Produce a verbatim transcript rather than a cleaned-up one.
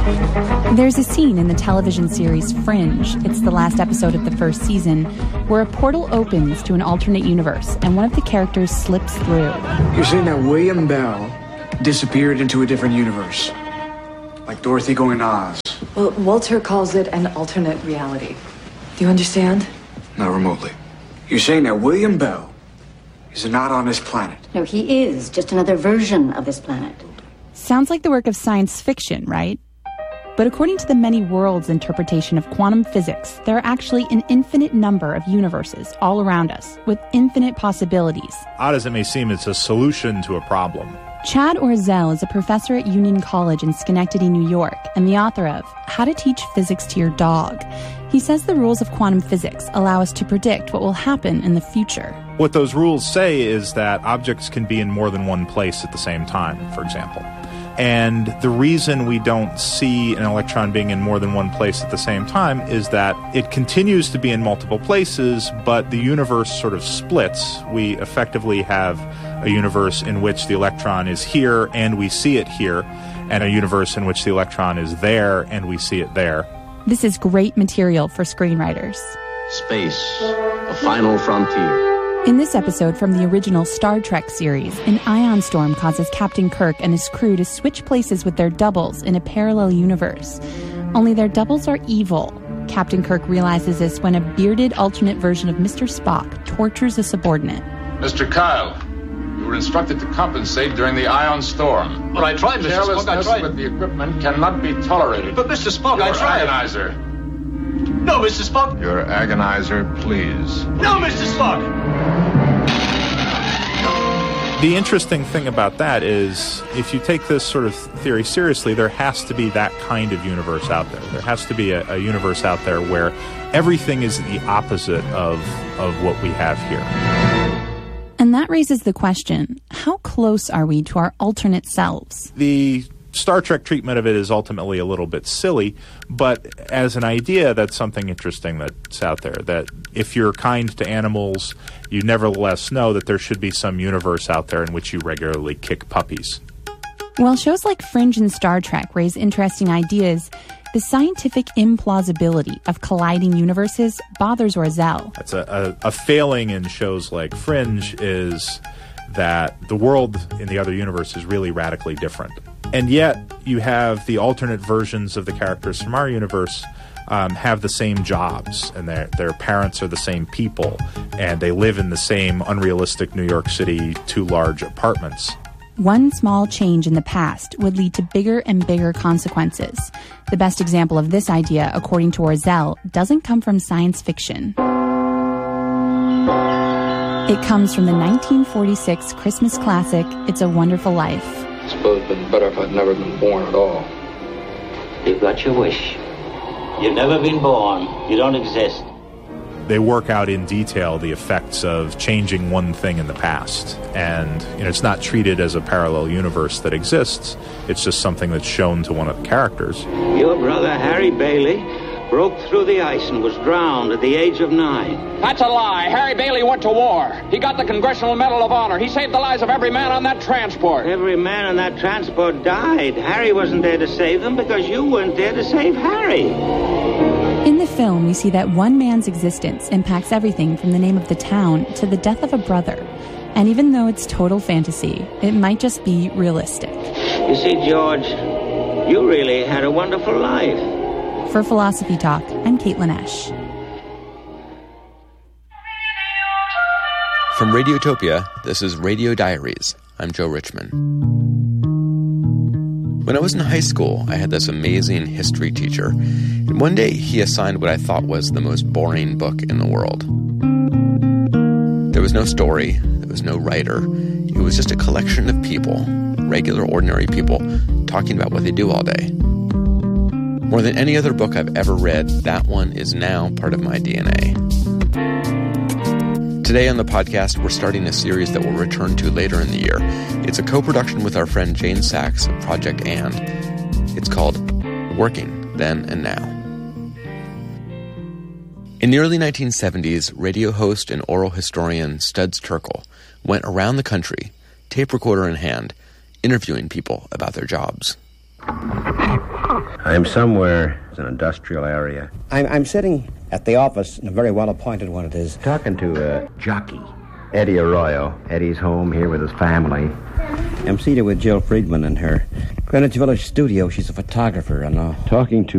There's a scene in the television series Fringe, it's the last episode of the first season, where a portal opens to an alternate universe and one of the characters slips through. You're saying that William Bell disappeared into a different universe? Like Dorothy going to Oz? Well, Walter calls it an alternate reality. Do you understand? Not remotely. You're saying that William Bell is not on this planet? No, he is. Just another version of this planet. Sounds like the work of science fiction, right? But according to the many worlds interpretation of quantum physics, there are actually an infinite number of universes all around us, with infinite possibilities. Odd as it may seem, it's a solution to a problem. Chad Orzel is a professor at Union College in Schenectady, New York, and the author of How to Teach Physics to Your Dog. He says the rules of quantum physics allow us to predict what will happen in the future. What those rules say is that objects can be in more than one place at the same time, for example. And the reason we don't see an electron being in more than one place at the same time is that it continues to be in multiple places, but the universe sort of splits. We effectively have a universe in which the electron is here and we see it here, and a universe in which the electron is there and we see it there. This is great material for screenwriters. Space, a final frontier. In this episode from the original Star Trek series, an ion storm causes Captain Kirk and his crew to switch places with their doubles in a parallel universe. Only their doubles are evil. Captain Kirk realizes this when a bearded alternate version of Mister Spock tortures a subordinate. Mister Kyle, you were instructed to compensate during the ion storm. But I tried, Mister Spock, I tried. With the equipment cannot be tolerated. But Mister Spock, Your I tried. agonizer. No, Mister Spock. Your agonizer, please. No, Mister Spock. The interesting thing about that is, if you take this sort of theory seriously, there has to be that kind of universe out there. There has to be a, a universe out there where everything is the opposite of, of what we have here. And that raises the question, how close are we to our alternate selves? The Star Trek treatment of it is ultimately a little bit silly, but as an idea, that's something interesting that's out there, that if you're kind to animals, you nevertheless know that there should be some universe out there in which you regularly kick puppies. While shows like Fringe and Star Trek raise interesting ideas, the scientific implausibility of colliding universes bothers Orzel. That's a, a, a failing in shows like Fringe is that the world in the other universe is really radically different. And yet, you have the alternate versions of the characters from our universe um, have the same jobs, and their their parents are the same people, and they live in the same unrealistic New York City two large apartments. One small change in the past would lead to bigger and bigger consequences. The best example of this idea, according to Orzel, doesn't come from science fiction. It comes from the nineteen forty-six Christmas classic, It's a Wonderful Life. I suppose it'd been better if I'd never been born at all. You've got your wish. You've never been born. You don't exist. They work out in detail the effects of changing one thing in the past. And you know, it's not treated as a parallel universe that exists. It's just something that's shown to one of the characters. Your brother, Harry Bailey, broke through the ice and was drowned at the age of nine. That's a lie. Harry Bailey went to war. He got the Congressional Medal of Honor. He saved the lives of every man on that transport. Every man on that transport died. Harry wasn't there to save them because you weren't there to save Harry. In the film, we see that one man's existence impacts everything from the name of the town to the death of a brother. And even though it's total fantasy, it might just be realistic. You see, George, you really had a wonderful life. For Philosophy Talk, I'm Caitlin Esch. From Radiotopia, this is Radio Diaries. I'm Joe Richman. When I was in high school, I had this amazing history teacher. And one day, he assigned what I thought was the most boring book in the world. There was no story. There was no writer. It was just a collection of people, regular, ordinary people, talking about what they do all day. More than any other book I've ever read, that one is now part of my D N A. Today on the podcast, we're starting a series that we'll return to later in the year. It's a co-production with our friend Jane Sachs of Project And. It's called Working Then and Now. In the early nineteen seventies, radio host and oral historian Studs Terkel went around the country, tape recorder in hand, interviewing people about their jobs. I I'm somewhere in an industrial area. I'm, I'm sitting at the office, in a very well-appointed one it is. Talking to a jockey, Eddie Arroyo. Eddie's home here with his family. I'm seated with Jill Friedman in her Greenwich Village studio. She's a photographer and all. Talking to